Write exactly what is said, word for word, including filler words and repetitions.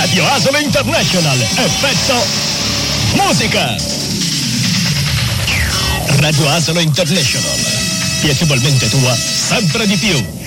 Radio Asolo International. Effetto musica. Radio Asolo International. Piacevolmente tua, sempre di più.